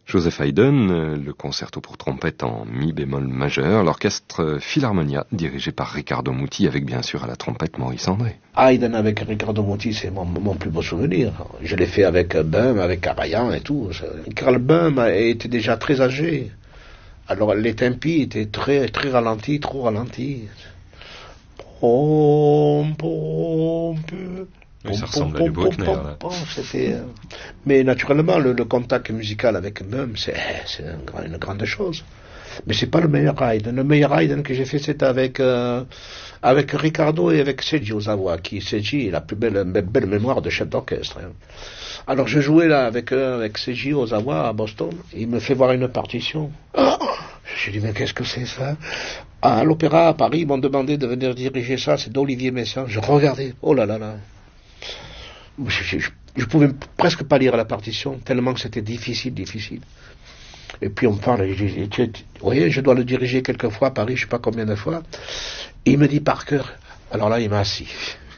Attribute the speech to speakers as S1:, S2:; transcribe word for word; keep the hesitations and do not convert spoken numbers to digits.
S1: Joseph Haydn, le concerto pour trompette en mi bémol majeur, l'orchestre Philharmonia dirigé par Riccardo Muti avec bien sûr à la trompette Maurice André.
S2: Haydn avec Riccardo Muti, c'est mon, mon plus beau souvenir. Je l'ai fait avec Böhm, avec Karajan et tout. Karl Böhm était déjà très âgé. Alors les tempi étaient très, très ralentis, trop ralentis. Pom, pom, pom.
S1: Oui, ça ressemble à du Bruckner, là.
S2: C'était, euh... Mais naturellement, le, le contact musical avec Böhm, c'est, c'est une, une grande chose. Mais c'est pas le meilleur Haydn. Le meilleur Haydn que j'ai fait, c'était avec, euh, avec Riccardo et avec Seiji Ozawa, qui, Seiji, la plus belle, belle mémoire de chef d'orchestre. Hein. Alors, je jouais là avec, euh, avec Seiji Ozawa à Boston. Il me fait voir une partition. Oh, je dis, mais qu'est-ce que c'est ça? À l'Opéra à Paris, ils m'ont demandé de venir diriger ça. C'est d'Olivier Messiaen. Je regardais. Oh là là là. Je, je, je, je pouvais presque pas lire la partition, tellement que c'était difficile, difficile. Et puis on me parle, je dis, tu, tu, vous voyez, je dois le diriger quelques fois à Paris, je sais pas combien de fois. Et il me dit par cœur. Alors là, il m'a assis.